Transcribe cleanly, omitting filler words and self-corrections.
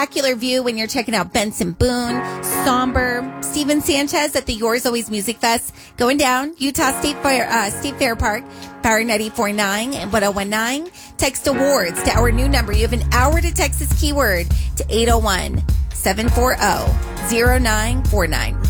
spectacular view when you're checking out Benson Boone, Somber, Steven Sanchez at the Yours Always Music Fest going down, Utah State Fair Park, Power 94.9 and 1019. Text awards to our new number. You have an hour to text this keyword to 801-740-0949.